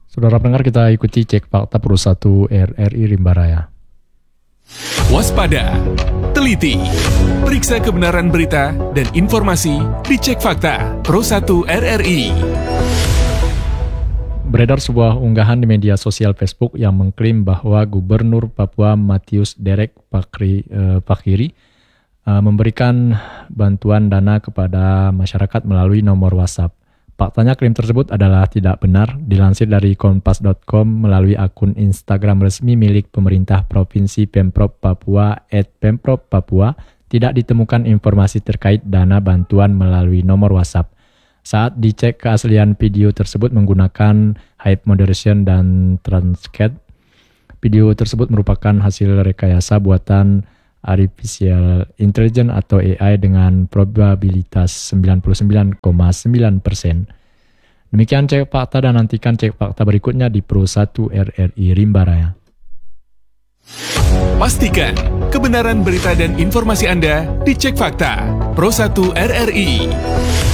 Saudara pendengar, kita ikuti cek fakta Pro 1 RRI Rimba Raya. Waspada, teliti, periksa kebenaran berita dan informasi di Cek Fakta Pro 1 RRI. Beredar sebuah unggahan di media sosial Facebook yang mengklaim bahwa Gubernur Papua Matius Derek Pakiri memberikan bantuan dana kepada masyarakat melalui nomor WhatsApp. Faktanya klaim tersebut adalah tidak benar. Dilansir dari kompas.com melalui akun Instagram resmi milik pemerintah Provinsi Pemprov Papua @pemprovpapua, tidak ditemukan informasi terkait dana bantuan melalui nomor WhatsApp. Saat dicek keaslian video tersebut menggunakan high moderation dan transcat, video tersebut merupakan hasil rekayasa buatan Artificial Intelligence atau AI dengan probabilitas 99,9%. Demikian cek fakta, dan nantikan cek fakta berikutnya di Pro 1 RRI Rimba Raya. Pastikan kebenaran berita dan informasi Anda di Cek Fakta Pro 1 RRI.